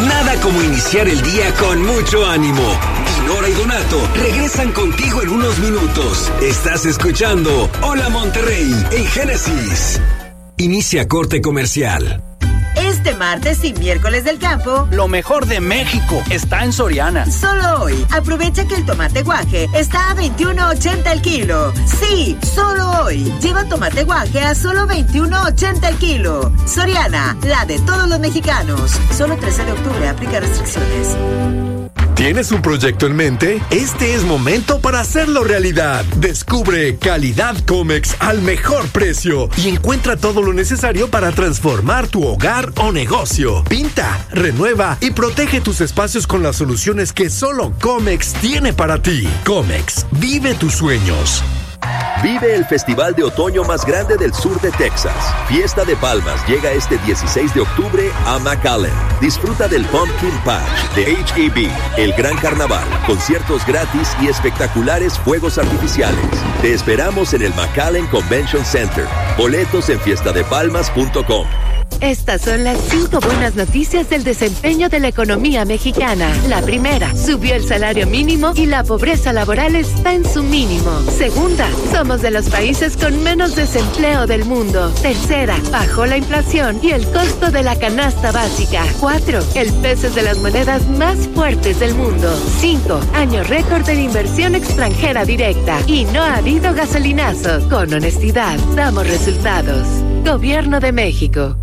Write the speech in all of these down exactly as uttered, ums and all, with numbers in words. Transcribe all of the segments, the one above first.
Nada como iniciar el día con mucho ánimo. Dinora y Donato regresan contigo en unos minutos. Estás escuchando Hola Monterrey en Génesis. Inicia corte comercial. Este martes y miércoles del campo, lo mejor de México está en Soriana. Solo hoy, aprovecha que el tomate guaje está a veintiuno ochenta el kilo. Sí, solo hoy. Lleva tomate guaje a solo veintiuno ochenta el kilo. Soriana, la de todos los mexicanos. Solo trece de octubre, aplica restricciones. ¿Tienes un proyecto en mente? Este es momento para hacerlo realidad. Descubre Calidad Comex al mejor precio y encuentra todo lo necesario para transformar tu hogar o negocio. Pinta, renueva y protege tus espacios con las soluciones que solo Comex tiene para ti. Comex, vive tus sueños. Vive el festival de otoño más grande del sur de Texas. Fiesta de Palmas llega este dieciséis de octubre a McAllen. Disfruta del Pumpkin Patch, de H E B, el Gran Carnaval, conciertos gratis y espectaculares fuegos artificiales. Te esperamos en el McAllen Convention Center. Boletos en fiesta de palmas punto com. Estas son las cinco buenas noticias del desempeño de la economía mexicana. La primera, subió el salario mínimo y la pobreza laboral está en su mínimo. Segunda, somos de los países con menos desempleo del mundo. Tercera, bajó la inflación y el costo de la canasta básica. Cuatro, el peso es de las monedas más fuertes del mundo. Cinco, año récord de inversión extranjera directa. Y no ha habido gasolinazo. Con honestidad, damos resultados. Gobierno de México.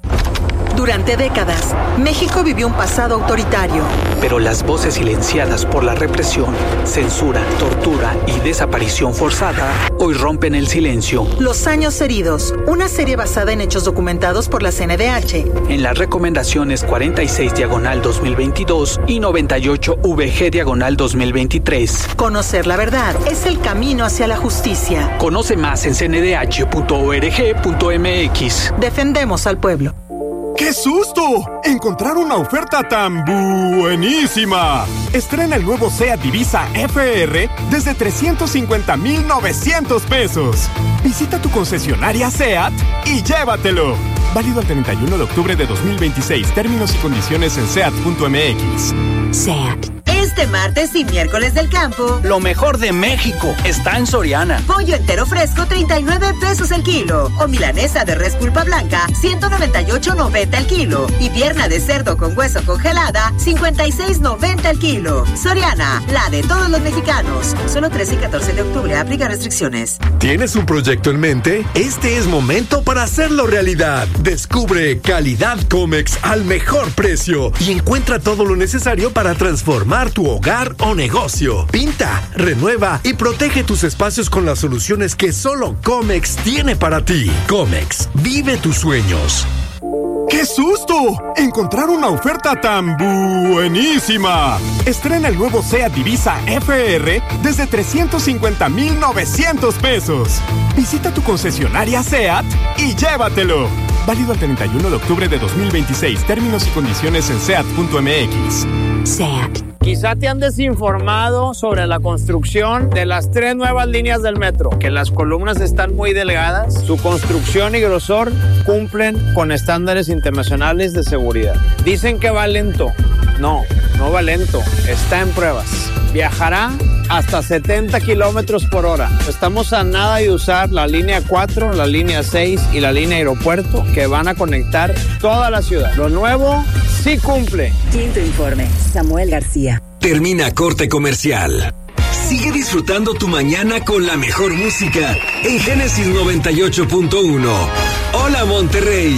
Durante décadas, México vivió un pasado autoritario. Pero las voces silenciadas por la represión, censura, tortura y desaparición forzada hoy rompen el silencio. Los años heridos, una serie basada en hechos documentados por la C N D H. En las recomendaciones cuarenta y seis diagonal dos mil veintidós y noventa y ocho V G diagonal dos mil veintitrés. Conocer la verdad es el camino hacia la justicia. Conoce más en c n d h punto org punto m x. Defendemos al pueblo. ¡Qué susto! Encontrar una oferta tan buenísima. Estrena el nuevo SEAT Divisa F R desde trescientos cincuenta mil novecientos pesos. Visita tu concesionaria SEAT y llévatelo. Válido al treinta y uno de octubre de dos mil veintiséis. Términos y condiciones en seat punto m x. SEAT. Este martes y miércoles del campo, lo mejor de México está en Soriana. Pollo entero fresco, treinta y nueve pesos el kilo. O milanesa de res pulpa blanca, ciento noventa y ocho noventa el kilo. Y pierna de cerdo con hueso congelada, cincuenta y seis noventa el kilo. Soriana, la de todos los mexicanos. Solo trece y catorce de octubre, aplica restricciones. ¿Tienes un proyecto en mente? Este es momento para hacerlo realidad. Descubre Calidad Comex al mejor precio y encuentra todo lo necesario para transformar tu hogar o negocio. Pinta, renueva y protege tus espacios con las soluciones que solo Comex tiene para ti. Comex, vive tus sueños. ¡Qué susto! Encontrar una oferta tan buenísima. Estrena el nuevo SEAT Divisa F R desde trescientos cincuenta mil novecientos pesos. Visita tu concesionaria SEAT y llévatelo. Válido al treinta y uno de octubre de dos mil veintiséis. Términos y condiciones en seat punto m x. SEAT. Quizá te han desinformado sobre la construcción de las tres nuevas líneas del metro, que las columnas están muy delgadas, su construcción y grosor cumplen con estándares internacionales de seguridad. Dicen que va lento. No, no va lento, está en pruebas. Viajará hasta setenta kilómetros por hora. Estamos a nada de usar la línea cuatro, la línea seis y la línea aeropuerto, que van a conectar toda la ciudad. Lo nuevo sí cumple. Quinto informe, Samuel García. Termina corte comercial. Sigue disfrutando tu mañana con la mejor música en Génesis noventa y ocho punto uno. Hola Monterrey.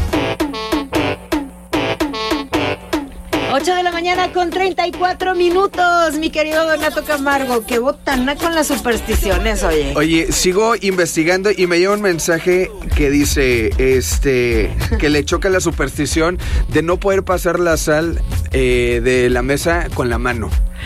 ocho de la mañana con treinta y cuatro minutos, mi querido Donato Camargo. Qué botana con las supersticiones, oye. Oye, sigo investigando y me llega un mensaje que dice, este, que le choca la superstición de no poder pasar la sal eh, de la mesa con la mano.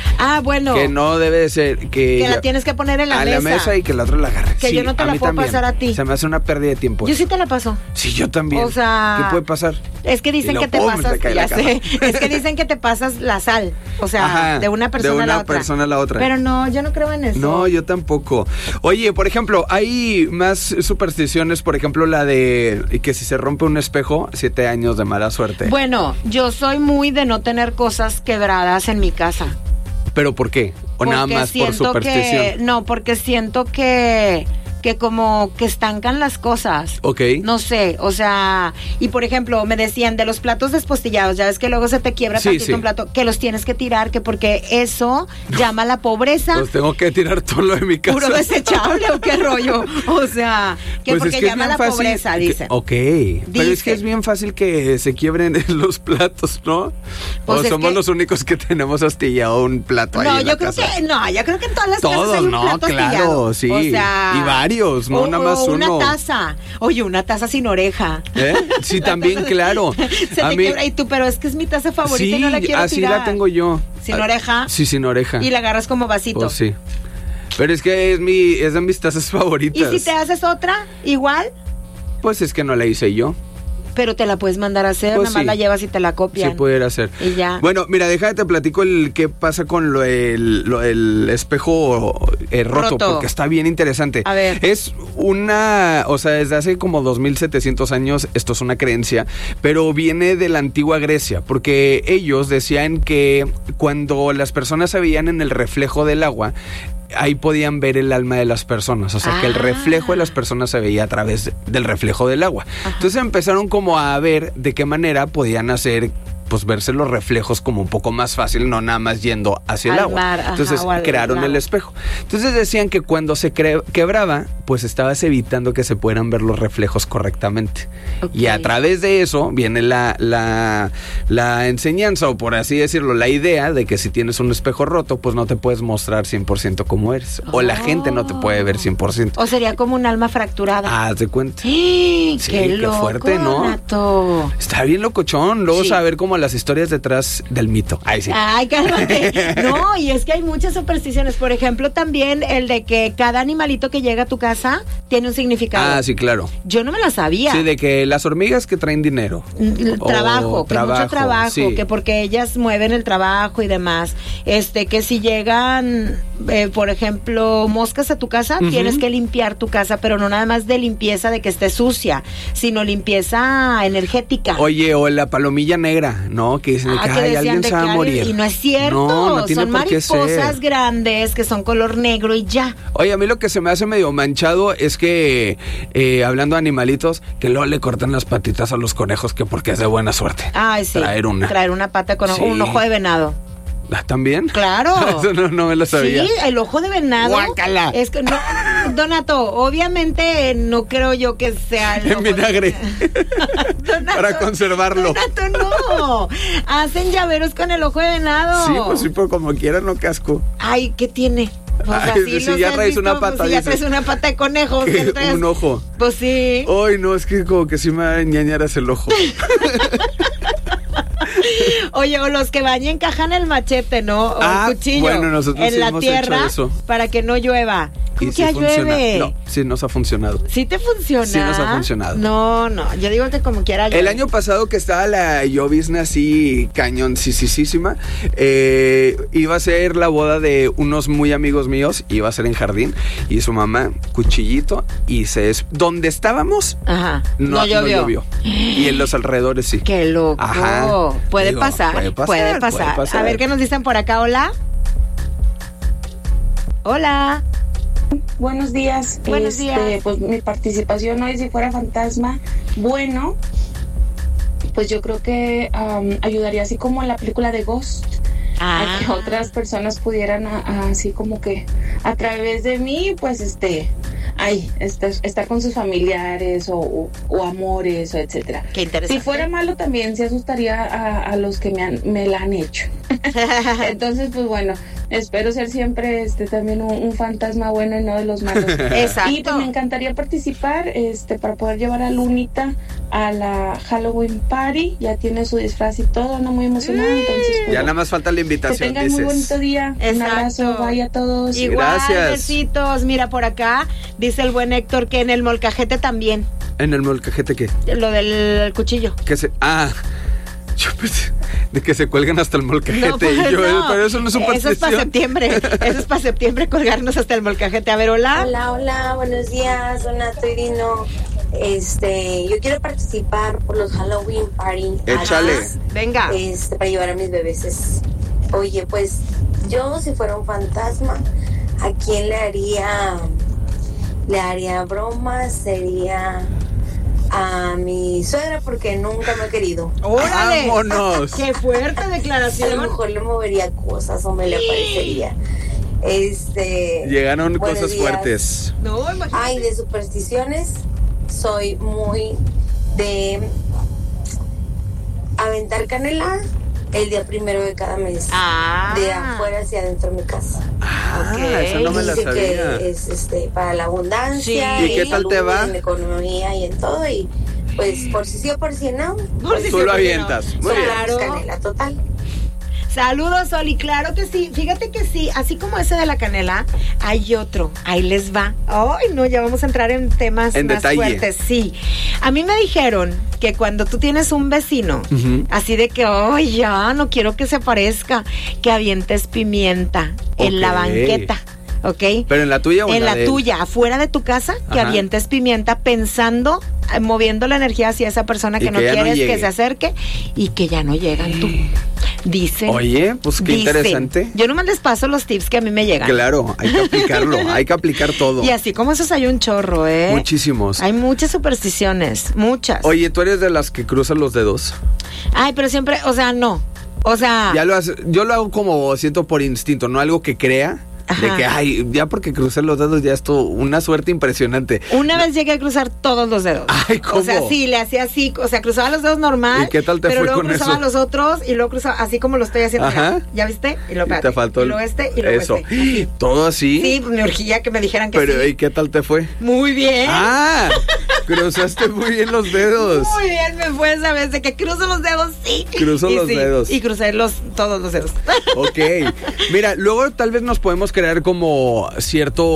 Ah, bueno. Que no debe de ser... Que, que la tienes que poner en la a mesa. A la mesa y que la otra la agarre. Que sí, yo no te la puedo también. pasar a ti. Se me hace una pérdida de tiempo. Yo sí te la paso. Sí, yo también. O sea... ¿Qué puede pasar? Es que dicen que te pum, pasas... Ya sé. Es que dicen que te pasas la sal. O sea, Ajá, de una persona de una a la otra. persona a la otra. Pero no, yo no creo en eso. No, yo tampoco. Oye, por ejemplo, hay más supersticiones, por ejemplo, la de que si se rompe un espejo, siete años de mala suerte. Bueno, yo soy muy de no tener cosas quebradas en mi casa. ¿Pero por qué? ¿O porque nada más por superstición? Que, no, porque siento que... que como que estancan las cosas. Ok. No sé, o sea, y por ejemplo, me decían de los platos despostillados, ya ves que luego se te quiebra sí, tantito sí. un plato, que los tienes que tirar, que porque eso llama a la pobreza. Pues tengo que tirar todo lo de mi casa. Puro desechable o qué rollo. O sea, que pues porque es que llama a la fácil, pobreza, dicen. Ok, Dice. Pero es que es bien fácil que se quiebren los platos, ¿no? Pues o somos que... los únicos que tenemos astillado un plato no, ahí en yo la creo casa. que no, yo creo que en todas las Todos, casas hay un no, plato claro, astillado. sí. O sea, y varios, no o, nada más o una uno. taza. Oye, una taza sin oreja. ¿Eh? Sí, también, claro. Se a te mí... quiebra y tú, pero es que es mi taza favorita sí, y no la quiero así tirar. la tengo yo. ¿Sin oreja? Sí, sin oreja. Y la agarras como vasito. Pues sí. Pero es que es mi es de mis tazas favoritas. ¿Y si te haces otra, igual? Pues es que no la hice yo. Pero te la puedes mandar a hacer, pues nada más sí. la llevas y te la copian. Sí, pudiera hacer. Y ya. Bueno, mira, déjame te platico el qué pasa con lo el, lo, el espejo eh, roto, roto, porque está bien interesante. A ver. Es una, o sea, desde hace como dos mil setecientos años, esto es una creencia, pero viene de la antigua Grecia, porque ellos decían que cuando las personas se veían en el reflejo del agua, ahí podían ver el alma de las personas, o sea, ah. que el reflejo de las personas se veía a través del reflejo del agua. Ajá. Entonces empezaron como a ver de qué manera podían hacer, pues verse los reflejos como un poco más fácil, no nada más yendo hacia el al agua. Mar, ajá, Entonces crearon el, el espejo. Entonces decían que cuando se cre- quebraba, pues estabas evitando que se pudieran ver los reflejos correctamente. Okay. Y a través de eso viene la, la, la enseñanza, o por así decirlo, la idea de que si tienes un espejo roto, pues no te puedes mostrar cien por ciento como eres. Oh. O la gente no te puede ver cien por ciento. O sería como un alma fracturada. Haz de cuenta. ¡Sí! Sí, ¡Qué, qué loco, fuerte, ¿no? Nato. Está bien locochón. Luego sí. saber cómo las historias detrás del mito. Ay, sí. Ay, cálmate. No, y es que hay muchas supersticiones. Por ejemplo, también el de que cada animalito que llega a tu casa tiene un significado. Ah, sí, claro. Yo no me la sabía. Sí, de que las hormigas que traen dinero. Trabajo, que trabajo, mucho trabajo, sí. que porque ellas mueven el trabajo y demás. Este, que si llegan, eh, por ejemplo, moscas a tu casa, uh-huh. tienes que limpiar tu casa, pero no nada más de limpieza de que esté sucia, sino limpieza energética. Oye, o la palomilla negra, ¿no? Que dicen ah, que, que ay, alguien de se va a morir. Y no es cierto, no, no tiene son por qué mariposas ser. grandes que son color negro y ya. Oye, a mí lo que se me hace medio manchado es que, eh, hablando de animalitos, que luego le cortan las patitas a los conejos, que porque es de buena suerte. Ay, sí. Traer una. Traer una pata con sí. un ojo de venado. ¿También? Claro. Eso no, no me lo sabía. Sí, el ojo de venado. Guácala. Es que no, Donato, obviamente no creo yo que sea el en vinagre. Donato, para conservarlo. Donato, no. Hacen llaveros con el ojo de venado. Sí, pues sí, pero como quieran, no casco. Ay, ¿qué tiene? Pues ay, si ya traes visto, una pata. Pues si ya traes una pata de conejo. Traes, un ojo. Pues sí. Ay, no, es que como que sí me va a engañar el ojo. Oye, o los que van y encajan el machete, ¿no? O ah, el cuchillo bueno, nosotros en sí la hemos tierra hecho eso. Para que no llueva. ¿Cómo y que sí llueve? No, sí nos ha funcionado. ¿Sí te funciona? Sí nos ha funcionado. No, no, yo digo que como quiera llueve. El año pasado que estaba la llovizna así cañoncisísima, eh, iba a ser la boda de unos muy amigos míos, iba a ser en jardín, y su mamá, cuchillito, y se es donde estábamos, Ajá. No, no, llovió. no llovió. Y en los alrededores sí. Qué loco. Ajá. Puede, Digo, pasar, puede pasar, puede pasar. Puede pasar. A ver qué nos dicen por acá. Hola. Hola. Buenos días. Buenos este, días. Pues mi participación hoy, si fuera fantasma, bueno, pues yo creo que um, ayudaría así como en la película de Ghost. Ah. A que otras personas pudieran a, a, así como que a través de mí, pues este, ay, estar, estar con sus familiares o, o, o amores o etcétera. Qué interesante. Si fuera malo también se asustaría a, a los que me, han, me la han hecho. Entonces, pues bueno, espero ser siempre este también un, un fantasma bueno y no de los malos. Exacto. Y pues me encantaría participar este para poder llevar a Lunita a la Halloween Party. Ya tiene su disfraz y todo, no muy emocionada. Mm. Entonces, pues, ya nada más falta la invitación. Que tengan dices. muy bonito día. Exacto. Un abrazo, vaya a todos. Igual, gracias. Besitos. Mira, por acá dice el buen Héctor que en el molcajete también. ¿En el molcajete qué? Lo del cuchillo. Que se... Ah... Yo pensé de que se cuelgan hasta el molcajete. No, pues y yo, no. Pero eso no es superstición. Eso es para septiembre. Eso es para septiembre colgarnos hasta el molcajete. A ver, hola. Hola, hola, buenos días, Donato y Dino. Este, yo quiero participar por los Halloween Party. Échale. Además, venga. Este, para llevar a mis bebés. Oye, pues yo si fuera un fantasma, ¿a quién le haría le haría bromas? Sería a mi suegra porque nunca me ha querido. ¡Órale! ¡Vámonos! ¡Qué fuerte declaración! A lo mejor le movería cosas o me le aparecería. Este. Llegaron buenos cosas días. fuertes. No, imagínate. Ay, de supersticiones, soy muy de aventar canela el día primero de cada mes. Ah. De afuera hacia adentro de mi casa. Ah, Okay. esa no me la Dice sabía. que es este para la abundancia. Sí. ¿Y qué en tal te salud, va? En economía y en todo. Y pues por si sí o por si no. Por si Tú sí, lo por si avientas. no. Muy bien. Claro. Canela total. Saludos, Oli. Claro que sí. Fíjate que sí. Así como ese de la canela, hay otro. Ahí les va. Ay, no, ya vamos a entrar en temas En más detalle. fuertes. Sí. A mí me dijeron que cuando tú tienes un vecino, Ujú. así de que, ay, ya, no quiero que se parezca, que avientes pimienta en la Ok. banqueta. ¿Ok? ¿Pero en la tuya o en, En la de él? tuya, afuera de tu casa, que Ajá. avientes pimienta pensando, eh, moviendo la energía hacia esa persona que Y no que ya no quieres llegue. que se acerque y que ya no llegan tú. Dicen. Oye, pues qué dicen. interesante. Yo nomás les paso los tips que a mí me llegan. Claro, hay que aplicarlo, hay que aplicar todo. Y así como esos hay un chorro, ¿eh? Muchísimos. Hay muchas supersticiones, muchas. Oye, ¿tú eres de las que cruzan los dedos? Ay, pero siempre, o sea, no. O sea, Ya lo hace, yo lo hago como siento por instinto, no algo que crea. De Ajá. que, ay, ya porque crucé los dedos ya es todo una suerte impresionante. una vez llegué a cruzar todos los dedos. Ay, ¿cómo? O sea, sí, le hacía así, o sea, cruzaba los dedos normal. ¿Y qué tal te pero fue luego con cruzaba eso? los otros y luego cruzaba así como lo estoy haciendo. Ajá. Mira, ¿ya viste? Y luego Y te espérate, faltó y el- luego este y luego eso. este. Así. ¿Todo así? Sí, pues me urgía que me dijeran que Pero, sí. ¿y qué tal te fue? Muy bien. Ah, cruzaste muy bien los dedos. Muy bien, me fue esa vez de que cruzo los dedos, sí. Cruzo Y los sí, dedos. Y crucé los, todos los dedos. Ok, mira, luego tal vez nos podemos crear como ciertos,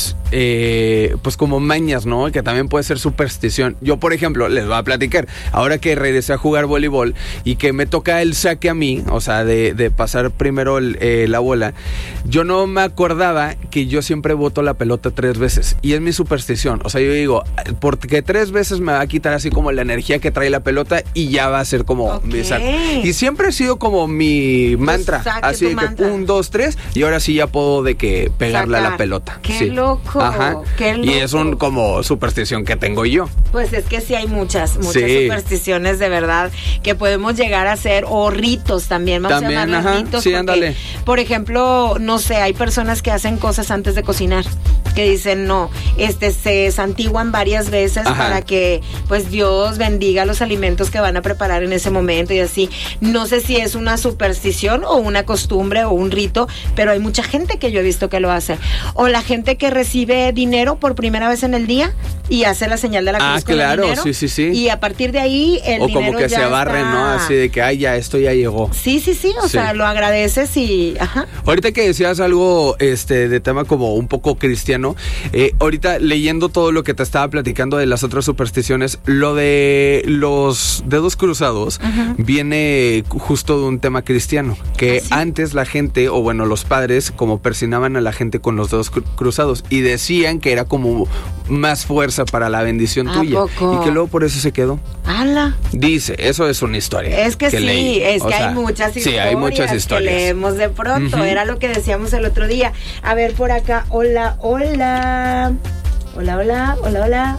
eh, pues como mañas, ¿no? Que también puede ser superstición. Yo, por ejemplo, les voy a platicar, ahora que regresé a jugar voleibol y que me toca el saque a mí, o sea, de, de pasar primero el, eh, la bola, yo no me acordaba que yo siempre boto la pelota tres veces y es mi superstición. O sea, yo digo, porque tres veces me va a quitar así como la energía que trae la pelota y ya va a ser como Ok. mi saque. Y siempre ha sido como mi mantra, saque, así tu de que mantra. un, dos, tres, y ahora sí ya puedo de que pegarle a la Sacar. pelota. ¡Qué Sí. loco! Ajá. ¡Qué Y es un loco! como superstición que tengo yo. Pues es que sí hay muchas, muchas Sí. supersticiones de verdad que podemos llegar a hacer, o ritos también, vamos También, a llamarlos ajá, ritos. sí, porque, ándale. por ejemplo, no sé, hay personas que hacen cosas antes de cocinar, que dicen no, este se santiguan varias veces Ajá. para que pues Dios bendiga los alimentos que van a preparar en ese momento y así. No sé si es una superstición o una costumbre o un rito, pero hay mucha gente que yo he visto que lo hace. O la gente que recibe dinero por primera vez en el día y hace la señal de la cruz Ah, con el claro, dinero, sí, sí, sí. y a partir de ahí el O dinero como que ya se abarren, está- ¿no? Así de que, ay, ya, esto ya llegó. Sí, sí, sí, o Sí. sea, lo agradeces y ajá. Ahorita que decías algo este de tema como un poco cristiano, eh, ahorita leyendo todo lo que te estaba platicando de las otras supersticiones, lo de los dedos cruzados Ajá. viene justo de un tema cristiano, que ¿Ah, sí? antes la gente, o bueno, los padres como persinaban a la gente con los dedos cru- cruzados y decían que era como más fuerza para la bendición ¿A tuya poco? y que luego por eso se quedó. ¡Hala! Dice, eso es una historia. Es que, sí, leí. es O que sea, hay muchas historias. Sí, hay muchas historias. Que leemos de pronto. Ujú. Era lo que decíamos el otro día. A ver, por acá. Hola, hola. Hola, hola, hola, hola.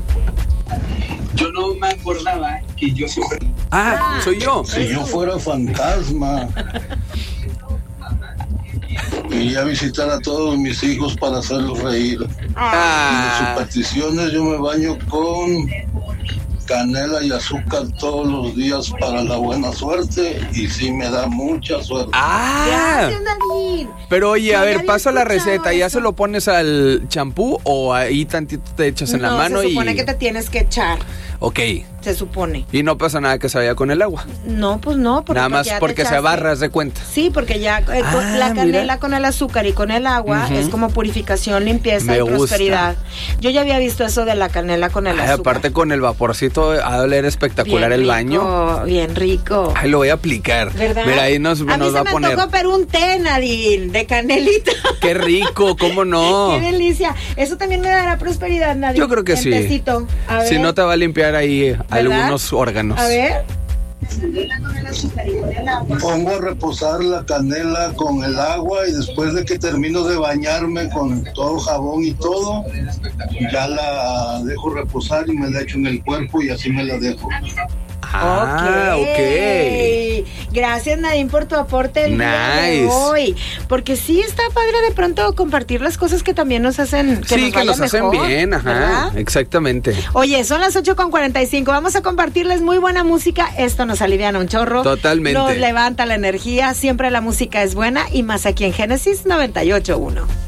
Yo no me acordaba que yo siempre... Ah, soy yo. Si yo fuera fantasma, iría a visitar a todos mis hijos para hacerlos reír. Ah. Y de supersticiones yo me baño con canela y azúcar todos los días para la buena suerte y sí me da mucha suerte. Ah, gracias, Nadine. Pero oye, No, a ya ver, había pasa la escuchado receta, ¿ya eso. se lo pones al champú o ahí tantito te echas en no, la mano se y... supone que te tienes que echar, Ok, se supone. y no pasa nada que se vaya con el agua. No, pues no. Porque Nada más ya te porque se echaste. barras de cuenta. Sí, porque ya eh, Ah, con la canela mira. con el azúcar y con el agua Ujú. es como purificación, limpieza Me y gusta. prosperidad. Yo ya había visto eso de la canela con el Ay, azúcar. aparte con el vaporcito a doler espectacular Bien el rico, baño. Bien rico. Ay, lo voy a aplicar. ¿Verdad? Mira, ahí nos, a nos mí va se a me poner. antojó, pero un té, Nadine, de canelita. Qué rico, ¿cómo no? Qué delicia. Eso también me dará prosperidad, Nadine. Yo creo que En sí. tecito. A ver. Si no te va a limpiar ahí algunos órganos. A ver. Pongo a reposar la canela con el agua y después de que termino de bañarme con todo jabón y todo, ya la dejo reposar y me la echo en el cuerpo y así me la dejo. Ah, ok. Gracias, Nadine, por tu aporte el día de Nice. hoy. Porque sí está padre de pronto compartir las cosas que también nos hacen que Sí, nos que vaya nos hacen mejor, bien, ajá. ¿verdad? Exactamente. Oye, son las ocho con cuarenta y cinco. Vamos a compartirles muy buena música. Esto nos aliviana un chorro. Totalmente. Nos levanta la energía. Siempre la música es buena y más aquí en Génesis noventa y ocho punto uno.